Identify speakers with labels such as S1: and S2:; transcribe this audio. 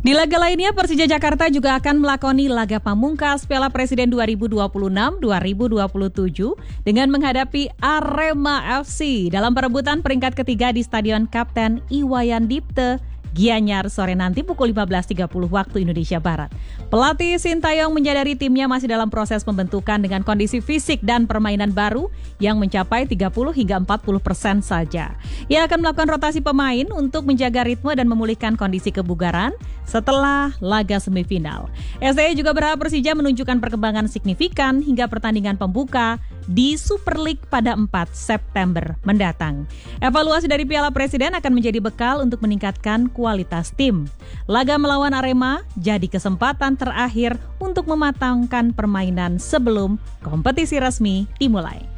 S1: Di laga lainnya, Persija Jakarta juga akan melakoni laga pamungkas Piala Presiden 2026-2027 dengan menghadapi Arema FC dalam perebutan peringkat ketiga di Stadion Kapten Iwayan Dipte, Gianyar sore nanti pukul 15.30 waktu Indonesia Barat. Pelatih Sintayong menyadari timnya masih dalam proses pembentukan dengan kondisi fisik dan permainan baru yang mencapai 30 hingga 40% saja. Ia akan melakukan rotasi pemain untuk menjaga ritme dan memulihkan kondisi kebugaran setelah laga semifinal. STY juga berharap Persija menunjukkan perkembangan signifikan hingga pertandingan pembuka di Super League pada 4 September mendatang. Evaluasi dari Piala Presiden akan menjadi bekal untuk meningkatkan kualitas tim. Laga melawan Arema jadi kesempatan terakhir untuk mematangkan permainan sebelum kompetisi resmi dimulai.